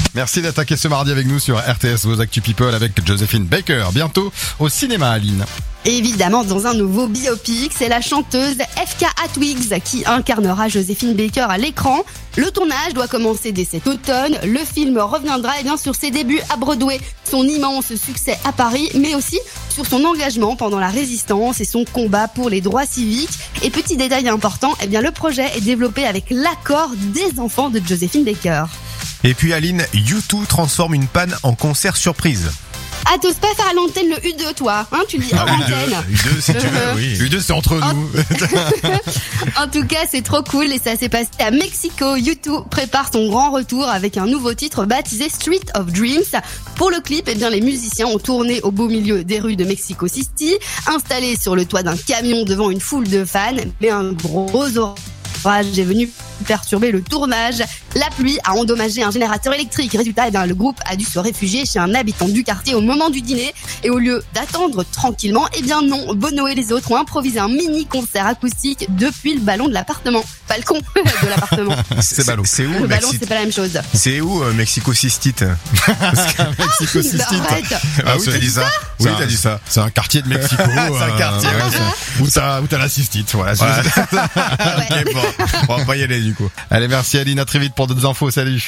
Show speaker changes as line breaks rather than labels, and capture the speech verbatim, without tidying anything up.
Merci d'attaquer ce mardi avec nous sur R T S, vos Actu People avec Joséphine Baker. Bientôt au cinéma, Aline.
Évidemment, dans un nouveau biopic, c'est la chanteuse F K Twigs qui incarnera Joséphine Baker à l'écran. Le tournage doit commencer dès cet automne. Le film reviendra eh bien, sur ses débuts à Broadway, son immense succès à Paris, mais aussi sur son engagement pendant la résistance et son combat pour les droits civiques. Et petit détail important, eh bien, le projet est développé avec l'accord des enfants de Joséphine Baker.
Et puis Aline, U deux transforme une panne en concert surprise.
Ah, t'oses pas faire à l'antenne le U deux, toi, hein, tu le dis hors
Ah,
antenne.
U deux, si tu veux, oui.
U deux, c'est entre nous.
En tout cas, c'est trop cool et ça s'est passé à Mexico. U deux prépare son grand retour avec un nouveau titre baptisé Street of Dreams. Pour le clip, eh bien, les musiciens ont tourné au beau milieu des rues de Mexico City, installés sur le toit d'un camion devant une foule de fans, mais un gros orage est venu perturber le tournage. La pluie a endommagé un générateur électrique. Résultat, eh bien, le groupe a dû se réfugier chez un habitant du quartier au moment du dîner. Et au lieu d'attendre tranquillement, eh bien non, Bono et les autres ont improvisé un mini concert acoustique depuis le ballon de l'appartement. Balcon de l'appartement.
C'est ballon. C'est où
Le ballon,
Mexi-
c'est pas la même chose.
C'est où euh, Mexico Cistite?
Mexico City.
Arrête.
Ah oui, t'as dit ça? Oui,
C'est un-
t'as dit ça.
C'est un quartier de Mexico.
C'est un quartier, ouais,
c'est- où t'as, où t'as la cystite, voilà.
Voilà. Ok, bon, on va pas y aller du coup.
Allez, merci Aline, à très vite pour d'autres infos, salut.